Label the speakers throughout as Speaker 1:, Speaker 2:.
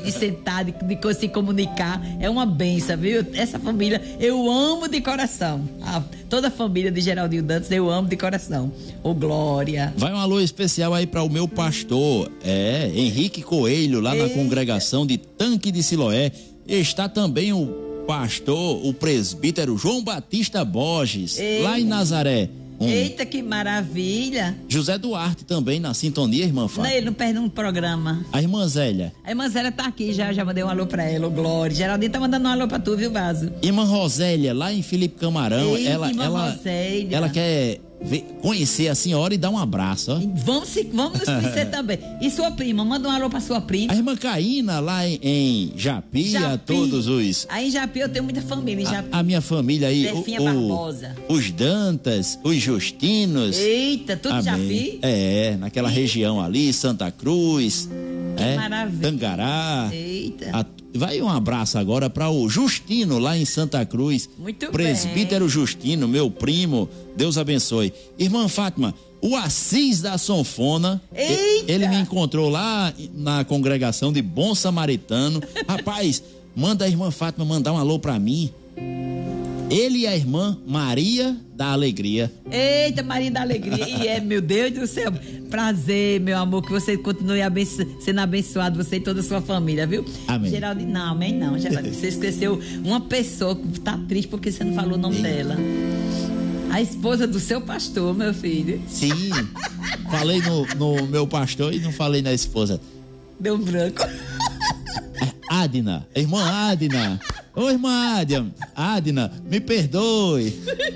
Speaker 1: de sentar, de se comunicar. É uma benção, viu? Essa família eu amo de coração. Toda a família de Geraldinho Dantas eu amo de coração. Ô, Glória.
Speaker 2: Vai um alô especial aí para o meu pastor, Henrique Coelho, lá na congregação de Tanque de Siloé. Está também o pastor, o presbítero João Batista Borges, lá em Nazaré.
Speaker 1: Eita, que maravilha.
Speaker 2: José Duarte também na sintonia, irmã Fátima.
Speaker 1: Não, ele não perde um programa.
Speaker 2: A irmã Zélia.
Speaker 1: A irmã Zélia tá aqui, já mandei um alô pra ela, ô Glória. Geraldinho tá mandando um alô pra tu, viu, Vaso?
Speaker 2: Irmã Rosélia, lá em Felipe Camarão.
Speaker 1: Rosélia.
Speaker 2: Ela quer conhecer a senhora e dar um abraço, ó.
Speaker 1: Vamos nos conhecer também. E sua prima, manda um alô pra sua prima.
Speaker 2: A irmã Caína, lá em Japi. Todos os...
Speaker 1: Aí em Japi eu tenho muita família, em Japi.
Speaker 2: A minha família aí,
Speaker 1: Barbosa.
Speaker 2: Os Dantas, os Justinos.
Speaker 1: Eita, tudo Japi?
Speaker 2: Naquela região ali, Santa Cruz.
Speaker 1: Maravilha.
Speaker 2: Tangará.
Speaker 1: Eita.
Speaker 2: Vai um abraço agora para o Justino, lá em Santa Cruz.
Speaker 1: Muito
Speaker 2: Presbítero
Speaker 1: bem.
Speaker 2: Justino, meu primo. Deus abençoe. Irmã Fátima, o Assis da Sanfona, ele me encontrou lá na congregação de Bom Samaritano. Rapaz, manda a irmã Fátima mandar um alô para mim. Ele e a irmã Maria da Alegria.
Speaker 1: Eita, Maria da Alegria. E meu Deus do céu. Prazer, meu amor, que você continue sendo abençoado, você e toda a sua família, viu?
Speaker 2: Amém.
Speaker 1: Geraldinho, não, amém não, Geraldinho. Você esqueceu uma pessoa que tá triste porque você não falou o nome dela. A esposa do seu pastor, meu filho.
Speaker 2: Sim, falei no meu pastor e não falei na esposa.
Speaker 1: Deu um branco.
Speaker 2: Adna, irmã Adna. Ô, irmã Adna, me perdoe.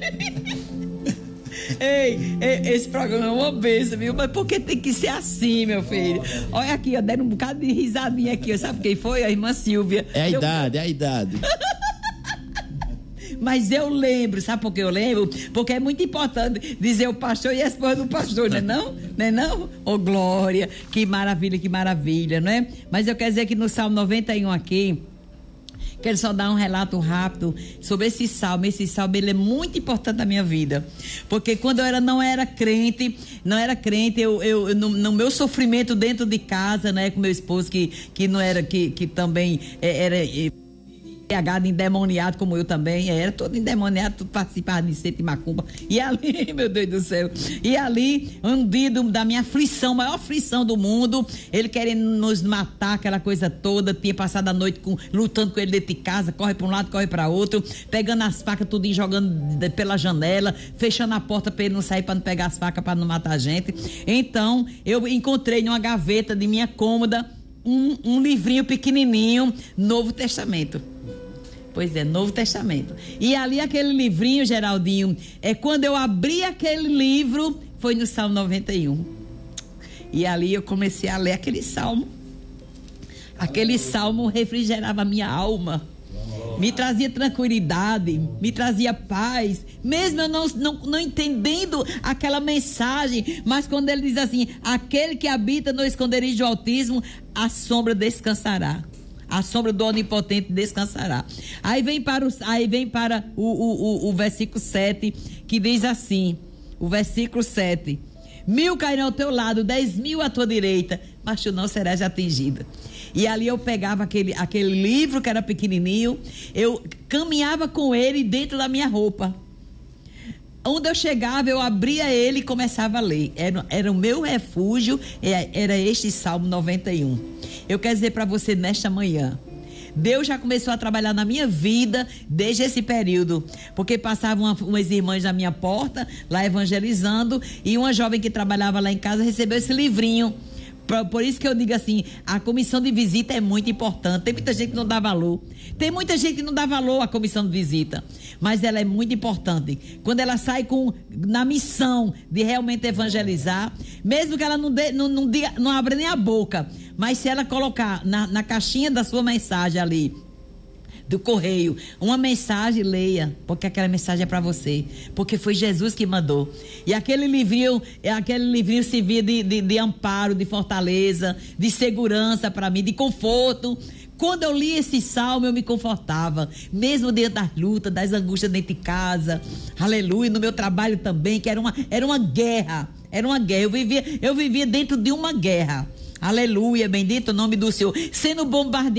Speaker 1: Ei, esse programa é uma bênção, viu? Mas por que tem que ser assim, meu filho? Olha aqui, ó, deram um bocado de risadinha aqui, ó. Sabe quem foi? A irmã Silvia.
Speaker 2: É a idade.
Speaker 1: Mas eu lembro, sabe por que eu lembro? Porque é muito importante dizer o pastor e a esposa do pastor, não é não? Não é não? Ô, Glória, que maravilha, não é? Mas eu quero dizer que no Salmo 91 aqui, quero só dar um relato rápido sobre esse salmo. Esse salmo, ele é muito importante na minha vida. Porque quando eu não era crente, eu no meu sofrimento dentro de casa, né, com meu esposo, que não era, que também era endemoniado, como eu também era, todo endemoniado, tudo participava de sete macumba. E ali, meu Deus do céu, e ali, um dia da minha aflição, maior aflição do mundo, ele querendo nos matar, aquela coisa toda, tinha passado a noite lutando com ele dentro de casa, corre para um lado, corre para outro, pegando as facas, tudo jogando pela janela, fechando a porta para ele não sair, para não pegar as facas, para não matar a gente. Então, eu encontrei numa gaveta de minha cômoda um livrinho pequenininho, Novo Testamento. Pois é, Novo Testamento. E ali aquele livrinho, Geraldinho, quando eu abri aquele livro, foi no Salmo 91. E ali eu comecei a ler aquele salmo. Aquele salmo refrigerava a minha alma. Me trazia tranquilidade, me trazia paz, mesmo eu não entendendo aquela mensagem, mas quando ele diz assim, aquele que habita no esconderijo do Altíssimo, a sombra descansará. A sombra do Onipotente descansará. Aí vem para o versículo 7, que diz assim, o versículo 7, 1000 cairão ao teu lado, 10.000 à tua direita, mas tu não serás atingida. E ali eu pegava aquele livro que era pequenininho, eu caminhava com ele dentro da minha roupa. Onde eu chegava, eu abria ele e começava a ler. Era o meu refúgio, era este Salmo 91. Eu quero dizer para você nesta manhã, Deus já começou a trabalhar na minha vida desde esse período, porque passavam umas irmãs na minha porta, lá evangelizando, e uma jovem que trabalhava lá em casa recebeu esse livrinho. Por isso que eu digo assim, a comissão de visita é muito importante. Tem muita gente que não dá valor. Tem muita gente que não dá valor à comissão de visita. Mas ela é muito importante. Quando ela sai na missão de realmente evangelizar, mesmo que ela não abra nem a boca, mas se ela colocar na caixinha da sua mensagem ali, do correio, uma mensagem, leia, porque aquela mensagem é para você, porque foi Jesus que mandou. E aquele livrinho servia de amparo, de fortaleza, de segurança para mim, de conforto. Quando eu li esse salmo, eu me confortava, mesmo dentro das lutas, das angústias dentro de casa, aleluia, no meu trabalho também, que era uma guerra, eu vivia dentro de uma guerra, aleluia, bendito o nome do Senhor, sendo bombardeado